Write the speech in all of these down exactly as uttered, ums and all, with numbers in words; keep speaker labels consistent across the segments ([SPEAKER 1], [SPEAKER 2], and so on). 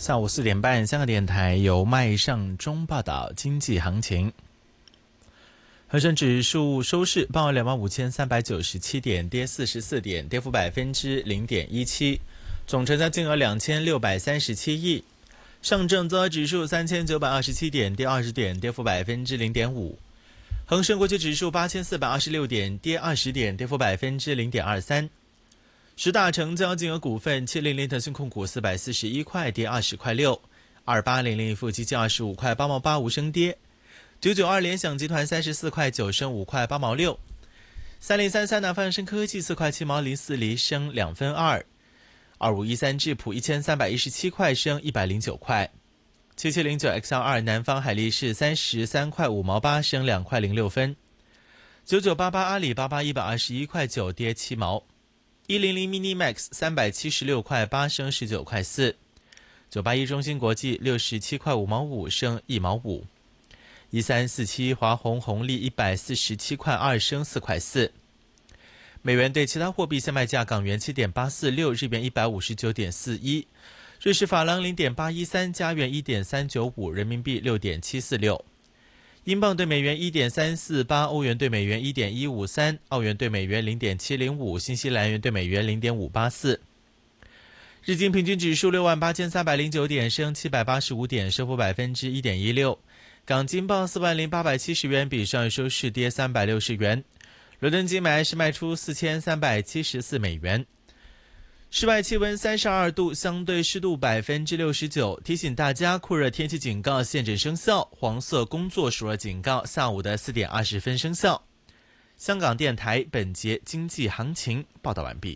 [SPEAKER 1] 下午四点半，香港电台由麦尚中报道经济行情。恒生指数收市报两万五千三百九十七点，跌四十四点，跌幅百分之零点一七，总成交金额两千六百三十七亿。上证综合指数三千九百二十七点，跌二十点，跌幅百分之零点五。恒生国际指数八千四百二十六点，跌二十点，跌幅百分之零点二三。十大成交金额股份：七零零腾讯控股四百四十一块，跌二十块六；二八零零盈富基金二十五块八毛八，无升跌；九九二联想集团三十四块九，升五块八毛六；三零三三南方恒生科技四块七毛零四厘，升两分二；二五一三智普一千三百一十七块，升一百零九块；七七零九 X L 二南方海力士三十三块五毛八，升两块零六分；九九八八阿里巴巴一百二十一块九，跌七毛。一零零 Minimax 三百七十六块八，升十九块四；九八一中芯国际六十七块五毛五，升一毛五；一三四七华虹红利一百四十七块二，升四块四。美元对其他货币现卖价：港元七点八四六，日元一百五十九点四一，瑞士法郎零点八一三，加元一点三九五，人民币六点七四六。英镑对美元一点三四八，欧元对美元一点一五三，澳元对美元零点七零五，新西兰元对美元零点五八四。日经平均指数六万八千三百零九点，升七百八十五点，升幅百分之一点一六。港金报四万零八百七十元，比上日收市跌三百六十元。伦敦金买是卖出四千三百七十四美元。室外气温三十二度，相对湿度百分之六十九。提醒大家，酷热天气警告现正生效，黄色工作暑热警告下午的四点二十分生效。香港电台本节经济行情报道完毕。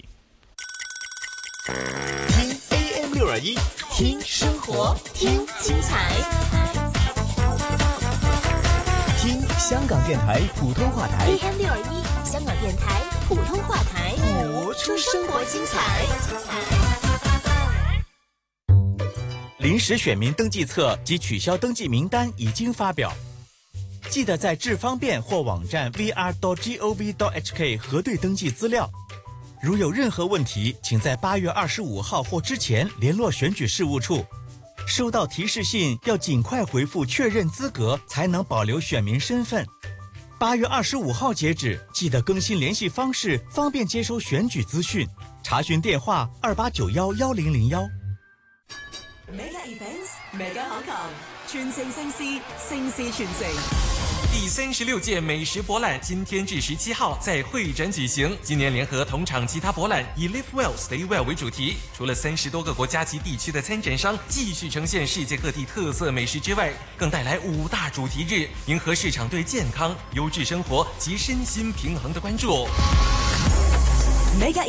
[SPEAKER 2] 听 A M 六二一，听生活，听精彩，听香港电台普通话台
[SPEAKER 3] A M 六二一，香港电台普通话台，
[SPEAKER 2] 播出生活精彩。
[SPEAKER 4] 临时选民登记册及取消登记名单已经发表，记得在智方便或网站 v r 点 gov 点 h k 核对登记资料。如有任何问题，请在八月二十五号或之前联络选举事务处。收到提示信要尽快回复确认资格，才能保留选民身份。八月二十五号截止，记得更新联系方式，方便接收选举资讯。查询电话二八九幺幺零零幺。
[SPEAKER 5] Mega Events Mega Hong Kong， 全城盛事，盛事全城。
[SPEAKER 6] 第三十六届美食博览今天至十七号在会展举行。今年联合同场其他博览，以 Live Well Stay Well 为主题，除了三十多个国家及地区的参展商继续呈现世界各地特色美食之外，更带来五大主题日，迎合市场对健康、优质生活及身心平衡的关注。
[SPEAKER 5] Mega